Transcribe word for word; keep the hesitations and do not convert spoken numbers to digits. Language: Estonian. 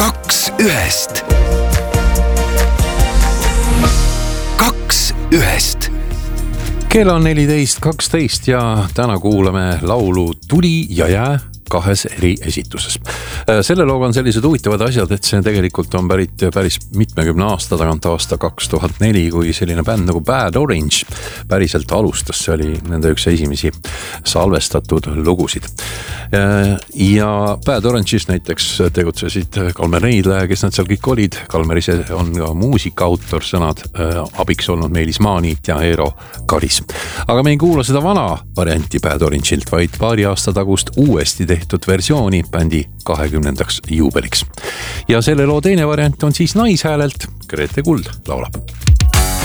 Kaks ühest. Kaks ühest. Kell on neliteist kaksteist ja täna kuulame laulu Tuli ja jää kahes eri esituses. Selle looga on sellised huvitavad asjad, et see tegelikult on pärit päris mitmekümne aasta tagant, aasta kaks tuhat neli, kui selline bänd nagu Bad Orange päriselt alustas. See oli nende üks esimesi salvestatud lugusid. Ja Bad Orange'is näiteks tegutsesid Kalmer Neidla, kes nad seal kõik olid. Kalmer ise on ka muusikaautor, sõnad abiks olnud Meelis Maaniit ja Eero Karis. Aga me ei kuula seda vana varianti Bad Orange'ilt, vaid paari aasta tagust uuesti tehtud versiooni bändi kahekümnendaks juubeliks. Ja selle loo teine variant on siis naishäälelt. Grete Kuld laulab.